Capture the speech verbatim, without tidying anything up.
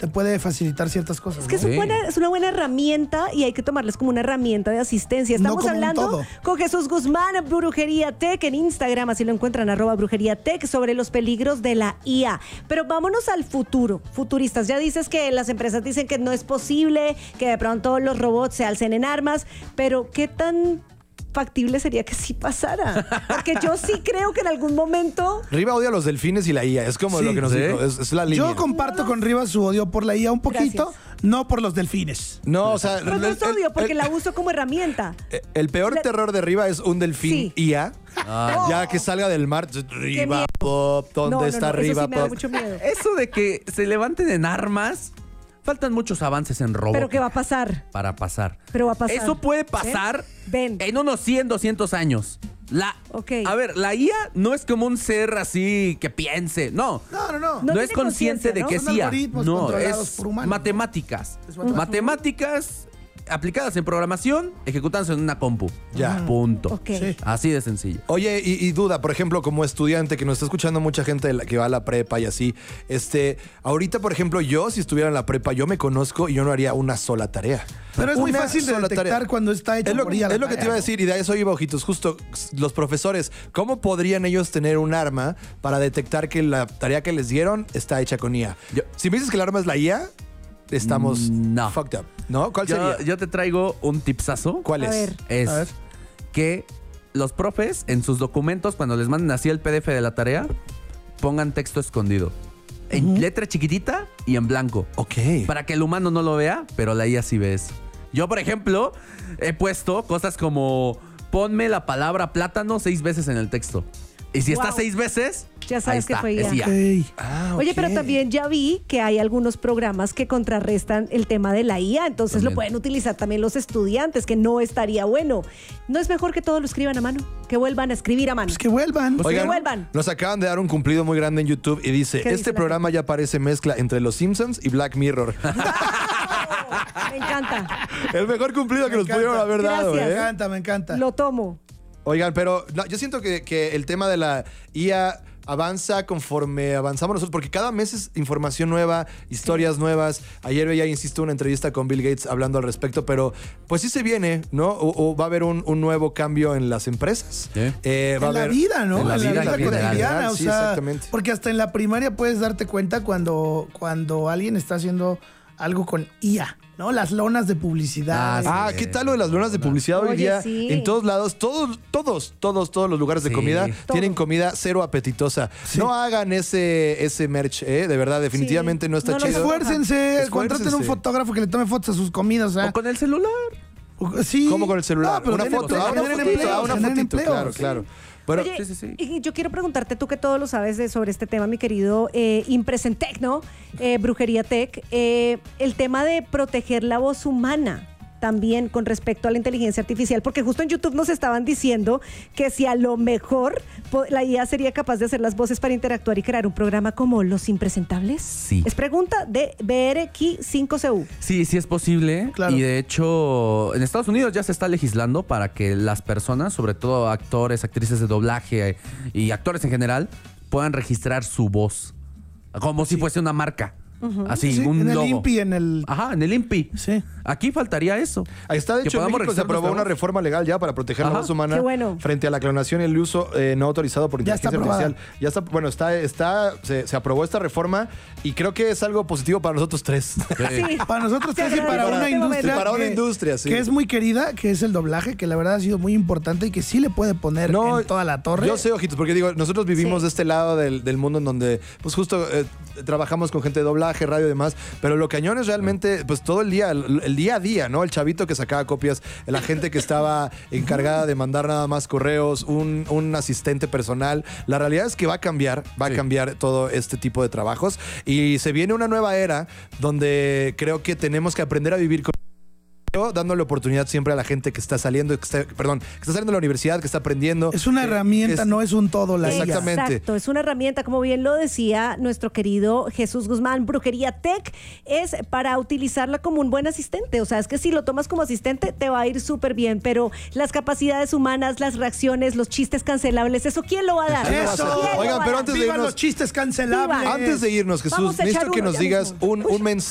te puede facilitar ciertas cosas. Es que ¿no? es, un buena, es una buena herramienta y hay que tomarles como una herramienta de asistencia. Estamos No como un hablando todo. con Jesús Guzmán, Brujería Tech, en Instagram, así lo encuentran, arroba Brujería Tech, sobre los peligros de la I A. Pero vámonos al futuro, futuristas. Ya dices que las empresas dicen que no es posible, que de pronto los robots se alcen en armas, pero ¿qué tan factible sería que sí pasara? Porque yo sí creo que en algún momento... Riva odia a los delfines y la I A. Es como Sí. lo que nos ¿Sí? dijo. Es, es la línea. Yo comparto con Rivas su odio por la I A un poquito, Gracias. no por los delfines. No, o sea... Pues no el- es obvio, el- porque el- la uso como herramienta. El peor La- terror de Riva es un delfín Sí. I A. Ah. Ya que salga del mar. Riva miedo. Pop. ¿Dónde No, no, está no, eso Riva sí me da Pop? mucho miedo. Eso de que se levanten en armas, faltan muchos avances en robo Pero ¿qué va a pasar? para pasar. Pero va a pasar. Eso puede pasar Ven. en unos cien, doscientos años. La, Ok. A ver, la I A no es como un ser así que piense. No. No, no, no. No, No es tiene consciente de conciencia, que ¿no? Son sí. A. algoritmos No, controlados es por humanos. matemáticas. Es matemáticas. Matemáticas aplicadas en programación, ejecutándose en una compu. Ya. Punto. Ok. Sí. Así de sencillo. Oye, y, y duda, por ejemplo, como estudiante que nos está escuchando mucha gente de la que va a la prepa y así, este, ahorita, por ejemplo, yo, si estuviera en la prepa, yo me conozco y yo no haría una sola tarea. Pero es muy Una fácil de sola detectar tarea. cuando está hecho Es lo, por I A la es lo que te tarea, iba a ¿no? decir, y de eso iba, ojitos. Justo los profesores, ¿cómo podrían ellos tener un arma para detectar que la tarea que les dieron está hecha con I A? Yo- si me dices que el arma es la I A, estamos No. fucked up, ¿no? ¿Cuál Yo, sería? yo te traigo un tipsazo. ¿Cuál A es? ver. Es A ver. que los profes en sus documentos, cuando les manden así el P D F de la tarea, pongan texto escondido. En letra chiquitita y en blanco. Ok. Para que el humano no lo vea, pero la I A sí ve eso. Yo, por ejemplo, he puesto cosas como ponme la palabra plátano seis veces en el texto. Y si Wow. está seis veces, Ya sabes ahí que está, fue I A. es I A. Ok. Ah, Oye, ok. pero también ya vi que hay algunos programas que contrarrestan el tema de la I A, entonces También. lo pueden utilizar también los estudiantes, que no estaría bueno. ¿No es mejor que todos lo escriban a mano? Que vuelvan a escribir a mano. Pues que vuelvan. Pues Oigan, que vuelvan. nos acaban de dar un cumplido muy grande en YouTube y dice, ¿Qué dice este la programa ya parece mezcla entre Los Simpsons y Black Mirror. Me encanta. El mejor cumplido que Me nos encanta. pudieron haber dado, Gracias. Me ¿eh? encanta, me encanta. Lo tomo. Oigan, pero no, yo siento que, que el tema de la I A avanza conforme avanzamos nosotros, porque cada mes es información nueva, historias nuevas. Ayer veía, insisto, una entrevista con Bill Gates hablando al respecto, pero pues sí se viene, ¿no? O, o va a haber un, un nuevo cambio en las empresas. Sí. Eh, va En a la haber- vida, ¿no? en la vida en general. cotidiana, o Sí, sea, exactamente. porque hasta en la primaria puedes darte cuenta cuando, cuando alguien está haciendo algo con I A, ¿no? Las lonas de publicidad. Ah, Ah, ¿qué tal lo de las lonas de publicidad hoy Oye, día? sí. En todos lados, todos, todos, todos, todos los lugares de Sí. comida Todo. tienen comida cero apetitosa. No hagan ese, ese merch, ¿eh? De verdad, definitivamente Sí. no está No lo chido. Esfuércense, Esfuércense. contraten un fotógrafo que le tome fotos a sus comidas. O sea, O con el celular. sí. ¿Cómo con el celular? No, pero una tienen- foto, tienen ah, una empleos, fotito, ah, una tienen fotito, empleos. claro, claro. Pero, Oye, sí, sí, sí. y yo quiero preguntarte, tú que todo lo sabes de, sobre este tema, mi querido eh, Impresentec, ¿no? Eh, Brujería Tech, eh, el tema de proteger la voz humana también con respecto a la inteligencia artificial, porque justo en YouTube nos estaban diciendo que si a lo mejor po- la I A sería capaz de hacer las voces para interactuar y crear un programa como Los Impresentables. Sí. Es pregunta de B R X cinco C U. Sí, sí es posible. Claro. Y de hecho, en Estados Unidos ya se está legislando para que las personas, sobre todo actores, actrices de doblaje eh, y actores en general, puedan registrar su voz. Como si fuese una marca. Así, Sí, un en el logo. I N P I, en el... Ajá, en el I N P I. Sí. Aquí faltaría eso. ahí está, de Que hecho, en podamos México se registrar aprobó nuestra una voz. reforma legal ya para proteger la Ajá. voz humana Qué bueno. frente a la clonación y el uso eh, no autorizado por Ya está inteligencia aprobada. artificial. Ya está, bueno, está, está, se, se aprobó esta reforma y creo que es algo positivo para nosotros tres. Sí. Para nosotros Te tres y para agradezco una este momento. industria. Para una que- industria, sí. Que es muy querida, que es el doblaje, que la verdad ha sido muy importante y que sí le puede poner en toda la torre. Yo sé, ojitos, porque digo, nosotros vivimos Sí. de este lado del, del mundo en donde, pues justo eh, trabajamos con gente de doblaje, radio y demás, pero lo cañón es realmente, pues todo el día, el, el día a día, ¿no? El chavito que sacaba copias, la gente que estaba encargada de mandar nada más correos, un, un asistente personal. La realidad es que va a cambiar, va Sí. a cambiar todo este tipo de trabajos y se viene una nueva era donde creo que tenemos que aprender a vivir con dándole oportunidad siempre a la gente que está saliendo, que está, perdón, que está saliendo de la universidad, que está aprendiendo. Es una que- herramienta, es- no es un todo la I A. Exactamente. Exacto, es una herramienta, como bien lo decía nuestro querido Jesús Guzmán. Brujería Tech es para utilizarla como un buen asistente. O sea, es que si lo tomas como asistente te va a ir súper bien, pero las capacidades humanas, las reacciones, los chistes cancelables, ¿eso quién lo va a dar? Eso. ¿Quién lo Oigan, va a pero dar? antes de ¡Vivan irnos- los chistes cancelables! Viva. Antes de irnos, Jesús, Vamos a echar necesito que uno nos ya digas mismo. un, un mensaje